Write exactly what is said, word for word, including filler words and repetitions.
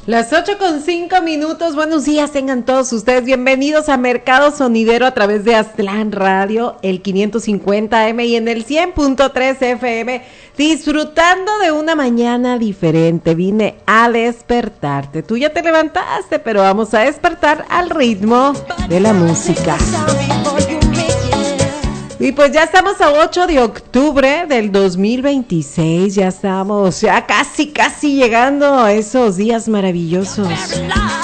Las ocho con cinco minutos, buenos días, tengan todos ustedes bienvenidos a Mercado Sonidero a través de Aztlán Radio, el quinientos cincuenta A M y en el cien punto tres F M, disfrutando de una mañana diferente. Vine a despertarte, tú ya te levantaste, pero vamos a despertar al ritmo de la música. Y pues ya estamos a ocho de octubre del dos mil veintiséis, ya estamos ya casi, casi llegando a esos días maravillosos.